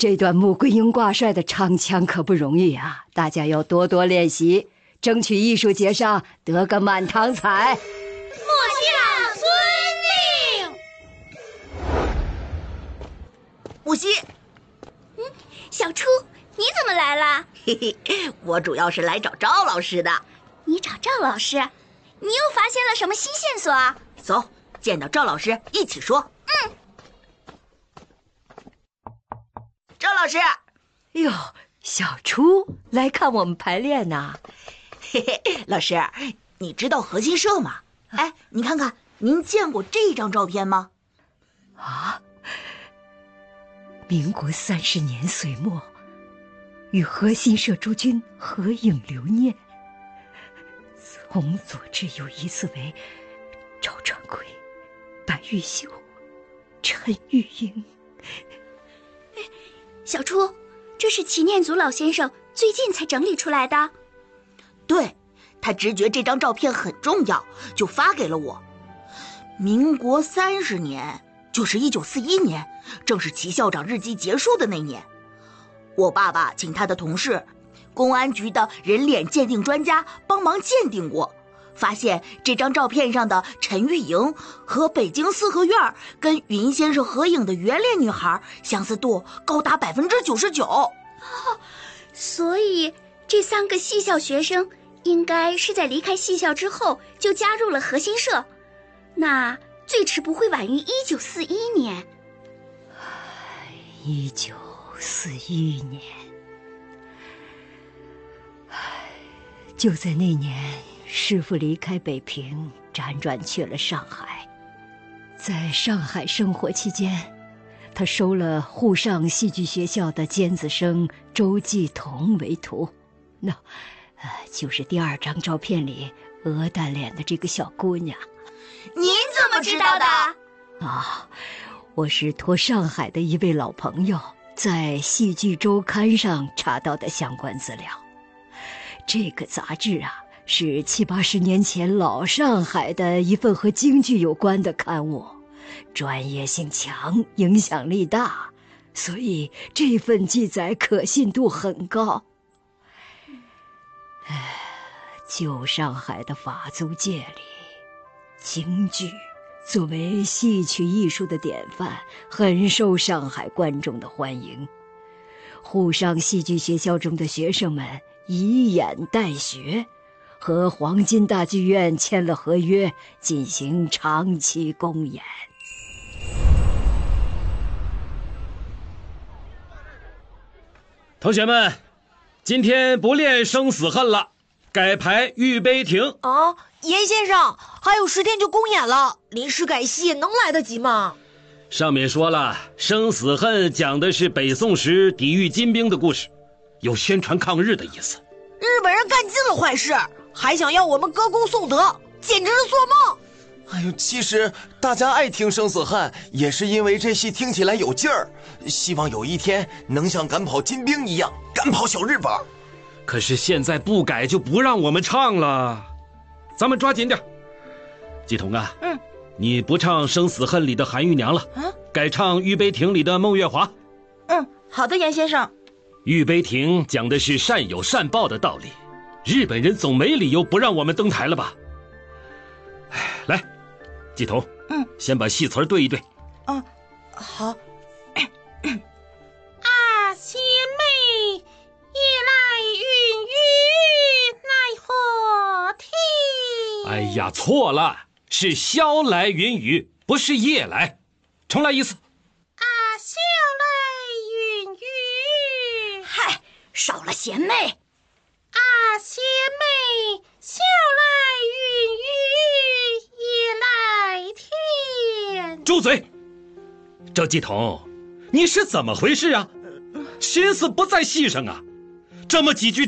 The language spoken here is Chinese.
这段穆桂英挂帅的唱腔可不容易啊，大家要多多练习，争取艺术节上得个满堂彩。 末将遵命。 母西， 小初，你怎么来了？ 嘿嘿，我主要是来找赵老师的。 你找赵老师？你又发现了什么新线索啊？ 走，见到赵老师一起说。赵老师， 哟，小初来看我们排练呢。 嘿嘿，老师，你知道核心社吗？哎，你看看，您见过这张照片吗？ 啊，民国30年岁末，与核心社诸君合影留念。从左至右依次为赵传奎、白玉秀、陈玉英。 小初，这是齐念祖老先生最近才整理出来的。 对，他直觉这张照片很重要，就发给了我。民国30年，就是1941年，正是齐校长日记结束的那年。我爸爸请他的同事，公安局的人脸鉴定专家帮忙鉴定过，发现这张照片上的陈玉莹和北京四合院跟云先生合影的圆脸女孩相似度高达99%。 所以这3个戏校学生应该是在离开戏校之后就加入了核心社，那最迟不会晚于1941年。 1941年，就在那年，师父离开北平，辗转去了上海。在上海生活期间，他收了沪上戏剧学校的尖子生周继彤为徒。那，就是第2张照片里鹅蛋脸的这个小姑娘。 您怎么知道的？ 啊，我是托上海的一位老朋友在《戏剧周刊》上查到的相关资料。这个杂志啊，是70、80年前老上海的一份和京剧有关的刊物，专业性强，影响力大，所以这份记载可信度很高。旧上海的法租界里，京剧作为戏曲艺术的典范，很受上海观众的欢迎。沪上戏剧学校中的学生们以演代学，和黄金大剧院签了合约，进行长期公演。 同学们，今天不练生死恨了，改排预备停。 啊，严先生，还有10天就公演了，临时改戏能来得及吗？ 上面说了，生死恨讲的是北宋时抵御金兵的故事，有宣传抗日的意思。 日本人干尽了坏事，还想要我们歌功颂德，简直是做梦。 哎呦，其实大家爱听生死恨，也是因为这戏听起来有劲儿，希望有一天能像赶跑金兵一样赶跑小日本。 可是现在不改就不让我们唱了，咱们抓紧点。季彤啊，你不唱生死恨里的韩玉娘了，改唱预备亭里的孟月华。 好的，严先生。 预备亭讲的是善有善报的道理，日本人总没理由不让我们登台了吧？来，季彤，先把戏词对一对。 好。 仙妹，夜来云雨奈何天。 哎呀，错了，是宵来云雨，不是夜来。重来一次。 宵来云雨。 嗨，少了贤妹。 仙妹，宵来云雨夜来天。 住嘴！周继统，你是怎么回事啊？心思不在戏上啊？这么几句